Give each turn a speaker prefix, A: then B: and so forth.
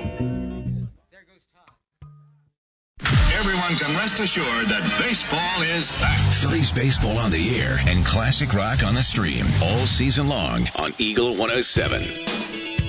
A: Everyone can rest assured that baseball is back.
B: Phillies baseball on the air and classic rock on the stream all season long on Eagle 107.